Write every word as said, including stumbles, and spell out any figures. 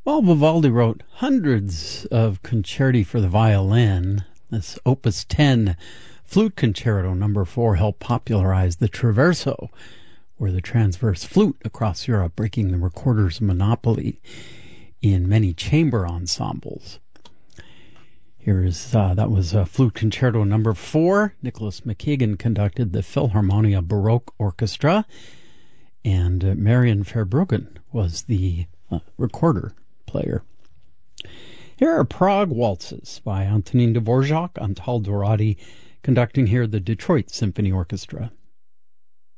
Well, Vivaldi wrote hundreds of concerti for the violin. This Opus ten Flute Concerto number four helped popularize the traverso, or the transverse flute, across Europe, breaking the recorder's monopoly in many chamber ensembles. Here's uh, that was uh, Flute Concerto number four. Nicholas McKagan conducted the Philharmonia Baroque Orchestra, and uh, Marian Verbruggen was the uh, recorder player. Here are Prague Waltzes by Antonin Dvorak, Antal Dorati conducting here the Detroit Symphony Orchestra.